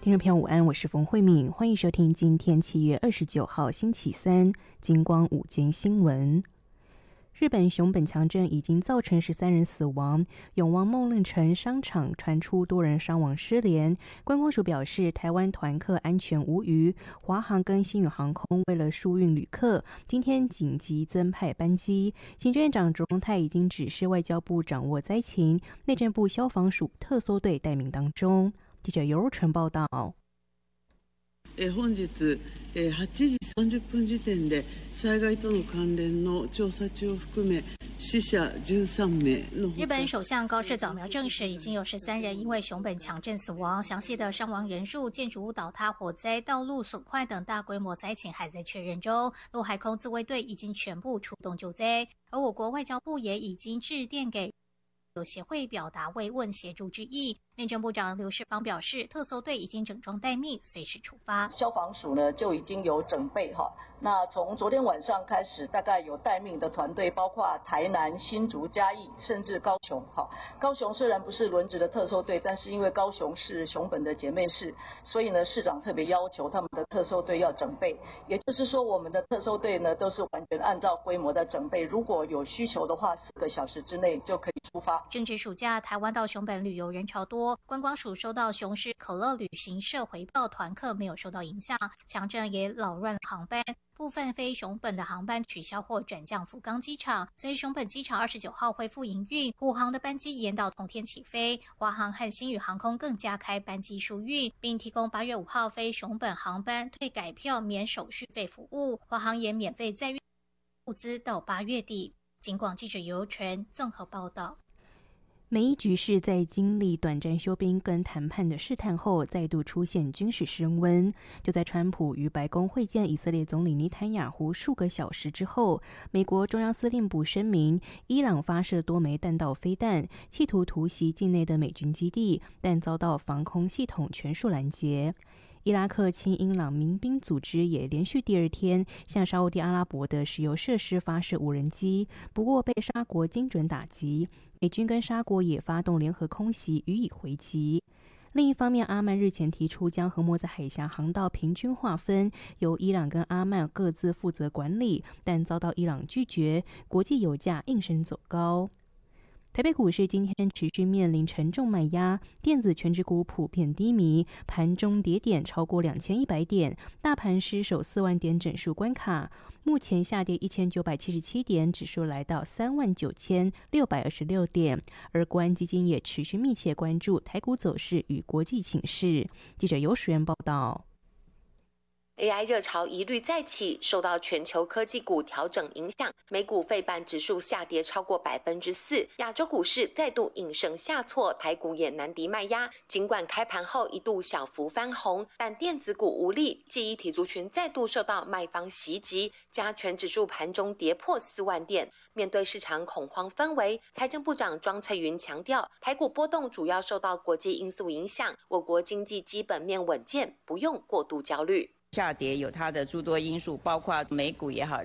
听众朋友午安，我是冯慧敏，欢迎收听今天7月29号星期三金光午间新闻。日本熊本强震已经造成13人死亡，永旺梦楞城商场传出多人伤亡失联。观光署表示，台湾团客安全无虞，华航跟星宇航空为了疏运旅客，今天紧急增派班机。行政院长卓荣泰已经指示外交部掌握灾情，内政部消防署特搜队待命当中。记者尤如纯报道。 本日8時30分時点で災害との関連の調査中を含め死者13名の。 日本首相高市早苗证实，已经有13人因为熊本强震死亡，详细的伤亡人数、建筑物倒塌、火灾、道路损坏等大规模灾情还在确认中。陆海空自卫队已经全部出动救灾，而我国外交部也已经致电给有协会表达慰问协助之意。内政部长刘世芳表示，特搜队已经整装待命，随时出发。 消防署呢就已经有整备哈，那从昨天晚上开始，大概有待命的团队，包括台南、新竹、嘉义，甚至高雄。好，高雄虽然不是轮值的特搜队，但是因为高雄是熊本的姐妹市，所以呢市长特别要求他们的特搜队要整备。也就是说，我们的特搜队呢都是完全按照规模在整备，如果有需求的话，4个小时之内就可以出发。 正值暑假，台湾到熊本旅游人潮多，观光署收到雄狮可乐旅行社回报，团客没有受到影响，强震也扰乱航班，部分非熊本的航班取消或转降福冈机场，所以熊本机场29号恢复营运，虎航的班机延到同天起飞，华航和星宇航空更加开班机疏运，并提供8月5号飞熊本航班退改票免手续费服务，华航也免费载运物资到8月底。警广记者尤纯综合报道。 美伊局势在经历短暂休兵跟谈判的试探后，再度出现军事升温。就在川普与白宫会见以色列总理尼坦雅胡数个小时之后，美国中央司令部声明，伊朗发射多枚弹道飞弹，企图突袭境内的美军基地，但遭到防空系统全数拦截。伊拉克亲伊朗民兵组织也连续第2天向沙烏地阿拉伯的石油设施发射无人机，不过被沙国精准打击。美军跟沙国也发动联合空袭予以回击。另一方面，阿曼日前提出将荷默兹海峡航道平均划分，由伊朗跟阿曼各自负责管理，但遭到伊朗拒绝，国际油价应声走高。台北股市今天持续面临沉重卖压，电子权值股普遍低迷，盘中跌点超过2100点，大盘失守4万点整数关卡，目前下跌1977点，指数来到39626点。而国安基金也持续密切关注台股走势与国际情势。记者尤淑媛报道。 AI 热潮一律再起，受到全球科技股调整影响，美股费半指数下跌超过4%，亚洲股市再度应声下挫，台股也难敌卖压。尽管开盘后一度小幅翻红，但电子股无力，记忆体族群再度受到卖方袭击，加权指数盘中跌破4万点。面对市场恐慌氛围，财政部长庄翠云强调，台股波动主要受到国际因素影响，我国经济基本面稳健，不用过度焦虑。 下跌有它的诸多因素，包括美股也好，